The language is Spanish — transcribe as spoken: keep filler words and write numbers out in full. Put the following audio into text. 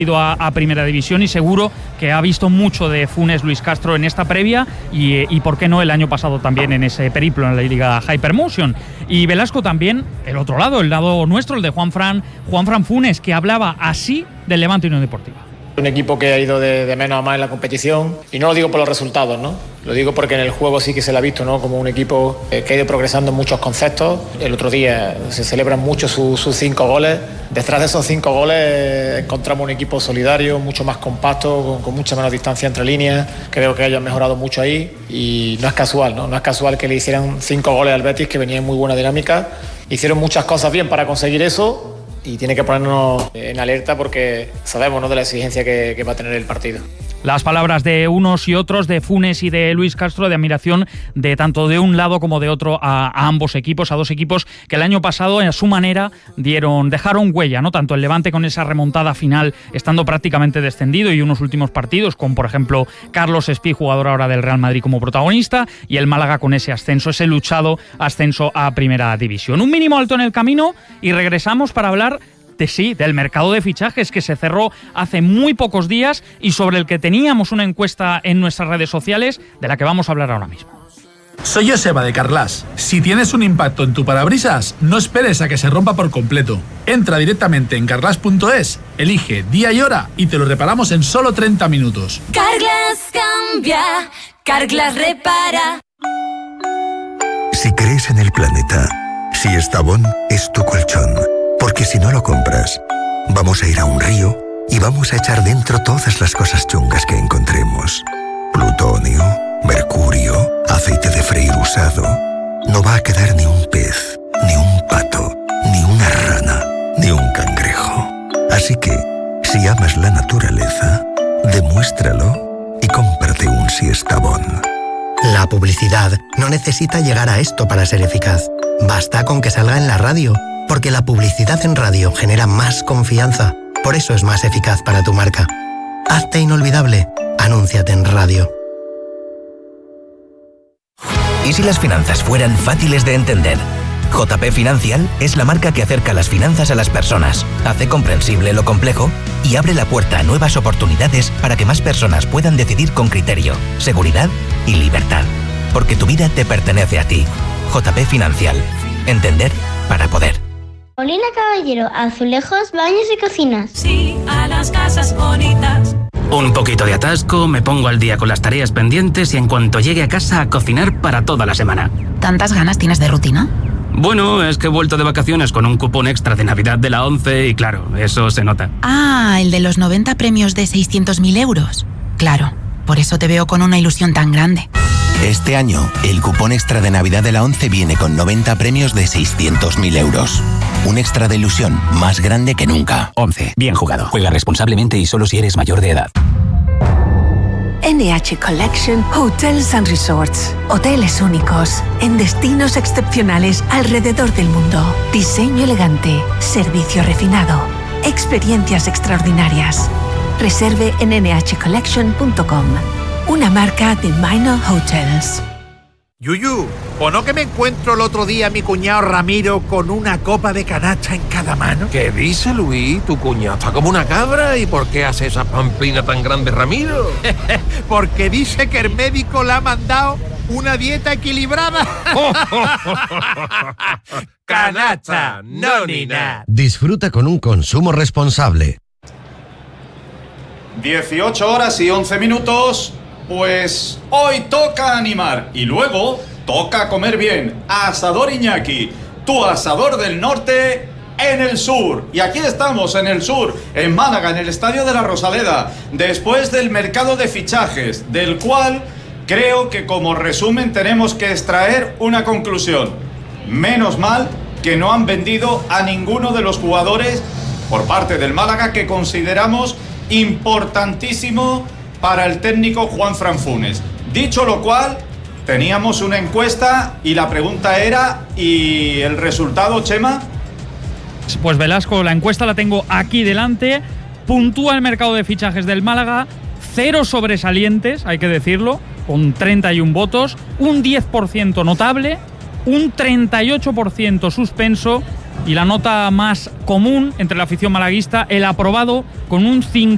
A, a Primera División, y seguro que ha visto mucho de Funes Luis Castro en esta previa y, y por qué no el año pasado también en ese periplo en la Liga Hypermotion. Y Velasco también, el otro lado, el lado nuestro, el de Juanfran, Juanfran Funes, que hablaba así del Levante Unión Deportiva. Un equipo que ha ido de, de menos a más en la competición, y no lo digo por los resultados, ¿no? Lo digo porque en el juego sí que se le ha visto, ¿no? Como un equipo que ha ido progresando en muchos conceptos. El otro día se celebran mucho sus, sus cinco goles. Detrás de esos cinco goles encontramos un equipo solidario, mucho más compacto, con, con mucha menos distancia entre líneas. Creo que ellos han mejorado mucho ahí y no es casual, ¿no? No es casual que le hicieran cinco goles al Betis, que venía en muy buena dinámica. Hicieron muchas cosas bien para conseguir eso y tiene que ponernos en alerta porque sabemos, ¿no?, de la exigencia que, que va a tener el partido. Las palabras de unos y otros, de Funes y de Luis Castro, de admiración de tanto de un lado como de otro a, a ambos equipos, a dos equipos que el año pasado a su manera dieron, dejaron huella, ¿no? Tanto el Levante con esa remontada final estando prácticamente descendido y unos últimos partidos con, por ejemplo, Carlos Espí, jugador ahora del Real Madrid, como protagonista, y el Málaga con ese ascenso, ese luchado ascenso a Primera División. Un mínimo alto en el camino y regresamos para hablar de sí, del mercado de fichajes que se cerró hace muy pocos días y sobre el que teníamos una encuesta en nuestras redes sociales de la que vamos a hablar ahora mismo. Soy Joseba de Carglass. Si tienes un impacto en tu parabrisas, no esperes a que se rompa por completo. Entra directamente en carglass punto es, elige día y hora y te lo reparamos en solo treinta minutos. Carglass cambia, Carglass repara. Si crees en el planeta, si Estavón es tu colchón. Porque si no lo compras, vamos a ir a un río y vamos a echar dentro todas las cosas chungas que encontremos. Plutonio, mercurio, aceite de freír usado. No va a quedar ni un pez, ni un pato, ni una rana, ni un cangrejo. Así que, si amas la naturaleza, demuéstralo y cómprate un Siestabón. La publicidad no necesita llegar a esto para ser eficaz. Basta con que salga en la radio. Porque la publicidad en radio genera más confianza. Por eso es más eficaz para tu marca. Hazte inolvidable. Anúnciate en radio. ¿Y si las finanzas fueran fáciles de entender? J P Financial es la marca que acerca las finanzas a las personas, hace comprensible lo complejo y abre la puerta a nuevas oportunidades para que más personas puedan decidir con criterio, seguridad y libertad. Porque tu vida te pertenece a ti. J P Financial. Entender para poder. Molina Caballero, azulejos, baños y cocinas. Sí, a las casas bonitas. Un poquito de atasco, me pongo al día con las tareas pendientes y en cuanto llegue a casa a cocinar para toda la semana. ¿Tantas ganas tienes de rutina? Bueno, es que he vuelto de vacaciones con un cupón extra de Navidad de la ONCE y claro, eso se nota. Ah, el de los noventa premios de seiscientos mil euros. Claro, por eso te veo con una ilusión tan grande. Este año, el cupón extra de Navidad de la ONCE viene con noventa premios de seiscientos mil euros. Un extra de ilusión más grande que nunca. ONCE. Bien jugado. Juega responsablemente y solo si eres mayor de edad. N H Collection Hotels and Resorts. Hoteles únicos, en destinos excepcionales alrededor del mundo. Diseño elegante, servicio refinado, experiencias extraordinarias. Reserve en ene hache collection punto com. Una marca de Minor Hotels. Yuyu, ¿o no que me encuentro el otro día a mi cuñado Ramiro con una copa de canacha en cada mano? ¿Qué dice, Luis? Tu cuñado está como una cabra. ¿Y por qué hace esa pamplina tan grande, Ramiro? Porque dice que el médico le ha mandado una dieta equilibrada. Canacha, no ni nada. Disfruta con un consumo responsable. dieciocho horas y once minutos. Pues hoy toca animar y luego toca comer bien. Asador Iñaki, tu asador del norte en el sur. Y aquí estamos en el sur, en Málaga, en el Estadio de la Rosaleda, después del mercado de fichajes, del cual creo que como resumen tenemos que extraer una conclusión. Menos mal que no han vendido a ninguno de los jugadores por parte del Málaga que consideramos importantísimo para el técnico Juanfran Funes. Dicho lo cual, teníamos una encuesta y la pregunta era, ¿y el resultado, Chema? Pues Velasco, la encuesta la tengo aquí delante. Puntúa el mercado de fichajes del Málaga, cero sobresalientes, hay que decirlo, con treinta y uno votos, un diez por ciento notable, un treinta y ocho por ciento suspenso y la nota más común entre la afición malaguista, el aprobado, con un cincuenta